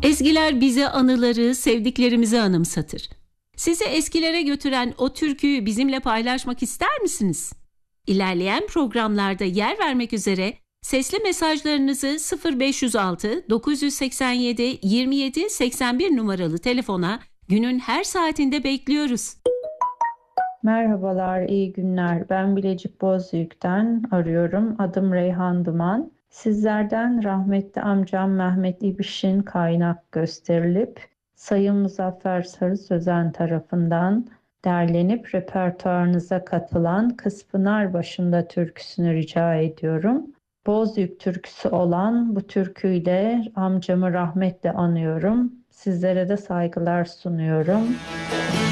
Ezgiler bize anıları, sevdiklerimizi anımsatır. Sizi eskilere götüren o türküyü bizimle paylaşmak ister misiniz? İlerleyen programlarda yer vermek üzere sesli mesajlarınızı 0506 987 27 81 numaralı telefona günün her saatinde bekliyoruz. Merhabalar, iyi günler. Ben Bilecik Bozüyük'ten arıyorum. Adım Reyhan Duman. Sizlerden rahmetli amcam Mehmet İbiş'in kaynak gösterilip Sayın Muzaffer Sarı Sözen tarafından derlenip repertuarınıza katılan Kıspınar Başında türküsünü rica ediyorum. Bozüyük türküsü olan bu türküyle amcamı rahmetle anıyorum. Sizlere de saygılar sunuyorum.